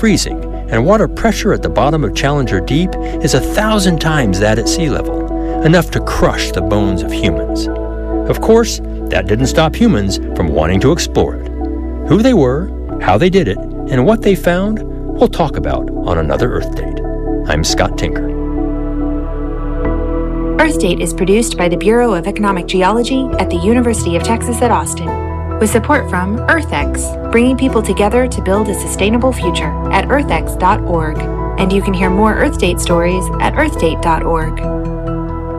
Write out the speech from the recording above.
freezing, and water pressure at the bottom of Challenger Deep is 1,000 times that at sea level, enough to crush the bones of humans. Of course, that didn't stop humans from wanting to explore it. Who they were, how they did it, and what they found, we'll talk about on another Earth Date. I'm Scott Tinker. Earth Date is produced by the Bureau of Economic Geology at the University of Texas at Austin, with support from EarthX, bringing people together to build a sustainable future at earthx.org. And you can hear more Earth Date stories at earthdate.org.